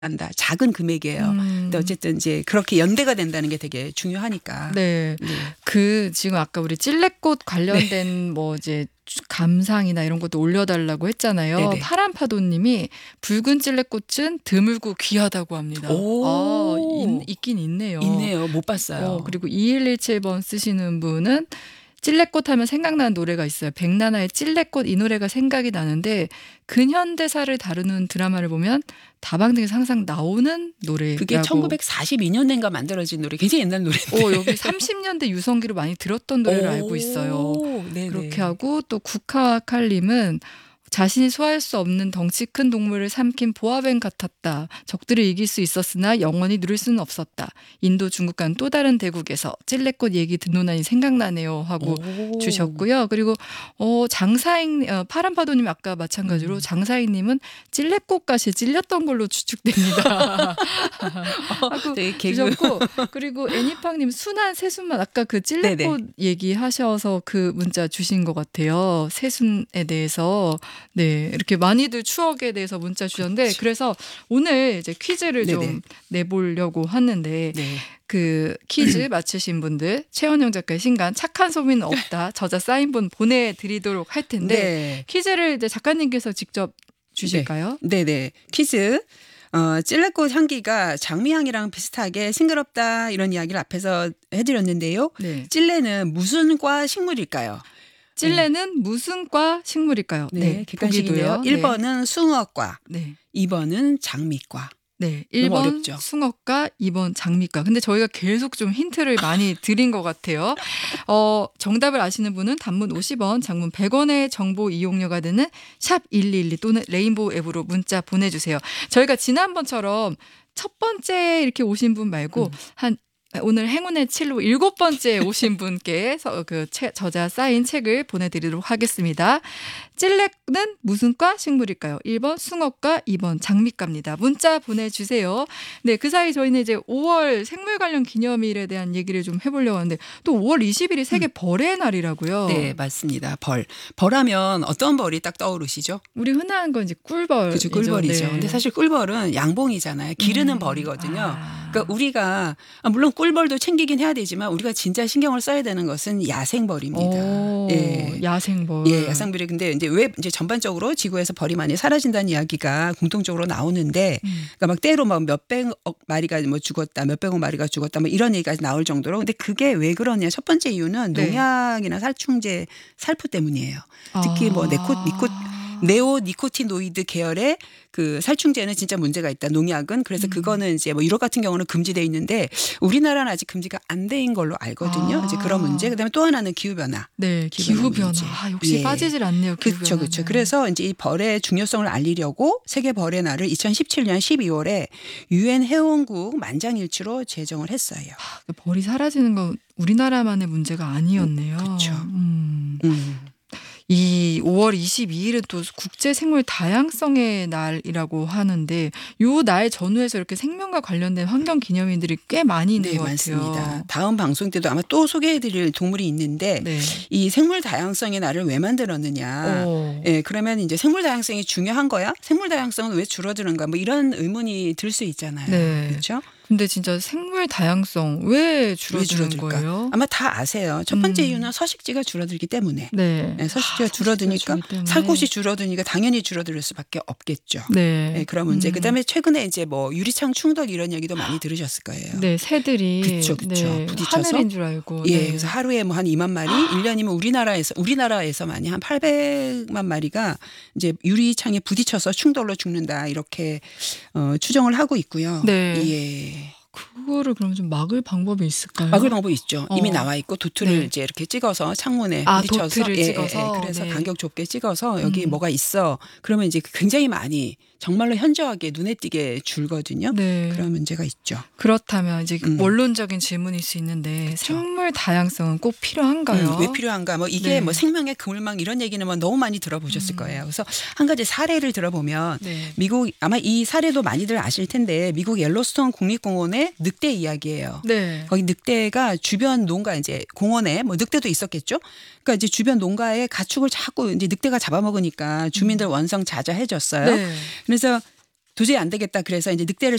한다. 작은 금액이에요. 근데 어쨌든 이제 그렇게 연대가 된다는 게 되게 중요하니까. 네. 네. 그 지금 아까 우리 찔레꽃 관련된 뭐 이제 감상이나 이런 것도 올려달라고 했잖아요. 네네. 파란파도님이 붉은 찔레꽃은 드물고 귀하다고 합니다. 오. 있긴 있네요. 있네요. 못 봤어요. 그리고 2117번 쓰시는 분은 찔레꽃 하면 생각나는 노래가 있어요. 백나나의 찔레꽃 이 노래가 생각이 나는데 근현대사를 다루는 드라마를 보면 다방등에서 항상 나오는 노래라고. 그게 1942년인가 만들어진 노래. 굉장히 옛날 노래인데. 여기 30년대 유성기로 많이 들었던 노래를 알고 있어요. 네네. 그렇게 하고 또 국화칼림은 자신이 소화할 수 없는 덩치 큰 동물을 삼킨 보아뱀 같았다. 적들을 이길 수 있었으나 영원히 누릴 수는 없었다. 인도 중국과는 또 다른 대국에서 찔레꽃 얘기 듣노나니 생각나네요 하고 주셨고요. 그리고 장사익 파란파도님 아까 마찬가지로 장사익님은 찔레꽃가시 찔렸던 걸로 추측됩니다. 하고 주셨고 그리고 애니팡님 순한 새순만 아까 그 찔레꽃 네네. 얘기하셔서 그 문자 주신 것 같아요. 새순에 대해서. 네, 이렇게 많이들 추억에 대해서 문자 주셨는데 그렇죠. 그래서 오늘 이제 퀴즈를 네네. 좀 내보려고 하는데 네. 그 퀴즈 맞추신 분들 최원영 작가의 신간 착한 소민은 없다 저자 사인본 보내드리도록 할 텐데 네. 퀴즈를 이제 작가님께서 직접 주실까요? 네네. 퀴즈. 찔레꽃 향기가 장미향이랑 비슷하게 싱그럽다 이런 이야기를 앞에서 해드렸는데요. 네. 찔레는 무슨 과 식물일까요? 찔레는 무슨 과 식물일까요? 네, 객관식인데요. 1번은 숭어과, 네. 2번은 장미과. 네, 1번 숭어과, 2번 장미과. 근데 저희가 계속 좀 힌트를 많이 드린 것 같아요. 정답을 아시는 분은 단문 50원, 장문 100원의 정보 이용료가 드는 샵 1212 또는 레인보우 앱으로 문자 보내주세요. 저희가 지난번처럼 첫 번째 이렇게 오신 분 말고 오늘 행운의 7로 7번째 오신 분께 그 저자 사인 책을 보내드리도록 하겠습니다. 찔레는 무슨 과 식물일까요? 1번 숭어과, 2번 장미과입니다. 문자 보내주세요. 네, 그 사이 저희는 이제 5월 생물 관련 기념일에 대한 얘기를 좀 해보려고 하는데 또 5월 20일이 세계 벌의 날이라고요. 네, 맞습니다. 벌하면 어떤 벌이 딱 떠오르시죠? 우리 흔한 건 이제 꿀벌. 그렇죠, 꿀벌이죠. 네. 근데 사실 꿀벌은 양봉이잖아요. 기르는 벌이거든요. 그러니까 우리가 물론 꿀벌도 챙기긴 해야 되지만 우리가 진짜 신경을 써야 되는 것은 야생벌입니다. 예. 야생벌. 예, 야생벌이 근데 왜 이제 전반적으로 지구에서 벌이 많이 사라진다는 이야기가 공통적으로 나오는데, 그러니까 막 때로 막 몇백억 마리가 뭐 죽었다, 몇백억 마리가 죽었다, 뭐 이런 얘기가 나올 정도로. 근데 그게 왜 그러냐? 첫 번째 이유는 농약이나 살충제, 살포 때문이에요. 특히 뭐 네오니코티노이드 계열의 그 살충제는 진짜 문제가 있다. 농약은. 그래서 그거는 이제 뭐 유럽 같은 경우는 금지돼 있는데 우리나라는 아직 금지가 안 돼인 걸로 알거든요. 이제 그런 문제. 그다음에 또 하나는 기후 변화. 네, 기후 변화. 역시 빠지질 않네요. 그렇죠, 그렇죠. 그래서 이제 이 벌의 중요성을 알리려고 세계 벌의 날을 2017년 12월에 유엔 회원국 만장일치로 제정을 했어요. 벌이 사라지는 건 우리나라만의 문제가 아니었네요. 그렇죠. 이 5월 22일은 또 국제 생물 다양성의 날이라고 하는데 요 날 전후에서 이렇게 생명과 관련된 환경 기념일들이 꽤 많이 있는 것 많습니다. 같아요. 다음 방송 때도 아마 또 소개해드릴 동물이 있는데 이 생물 다양성의 날을 왜 만들었느냐. 예, 그러면 이제 생물 다양성이 중요한 거야? 생물 다양성은 왜 줄어드는가? 뭐 이런 의문이 들 수 있잖아요. 네. 그렇죠? 근데 진짜 생물 다양성 왜 줄어드는 거예요? 아마 다 아세요. 첫 번째 이유는 서식지가 줄어들기 때문에. 네, 서식지가 줄어드니까 살 곳이 줄어드니까 당연히 줄어들 수밖에 없겠죠. 네, 그런 문제. 그다음에 최근에 이제 뭐 유리창 충돌 이런 얘기도 많이 들으셨을 거예요. 네, 새들이 그렇죠. 부딪혀서 하늘인 줄 알고. 예, 그래서 하루에 뭐 한 2만 마리, 1년이면 우리나라에서만이 한 800만 마리가 이제 유리창에 부딪혀서 충돌로 죽는다 이렇게 추정을 하고 있고요. 네. 예. 그거를 그럼 좀 막을 방법이 있을까요? 막을 방법이 있죠. 이미 나와 있고 도트를 이제 이렇게 찍어서 창문에 부딪혀서 도트를 찍어서 그래서 간격 좁게 찍어서 여기 뭐가 있어. 그러면 이제 굉장히 많이 정말로 현저하게 눈에 띄게 줄거든요. 그런 문제가 있죠. 그렇다면 이제 원론적인 질문일 수 있는데 그렇죠. 생물 다양성은 꼭 필요한가요? 왜 필요한가? 뭐 이게 뭐 생명의 그물망 이런 얘기는 뭐 너무 많이 들어보셨을 거예요. 그래서 한 가지 사례를 들어보면 미국 아마 이 사례도 많이들 아실 텐데 미국 옐로스톤 국립공원의 늑대 이야기예요. 거기 늑대가 주변 농가 이제 공원에 뭐 늑대도 있었겠죠. 그러니까 이제 주변 농가에 가축을 자꾸 이제 늑대가 잡아먹으니까 주민들 원성 자자해졌어요. 그래서 도저히 안 되겠다. 그래서 이제 늑대를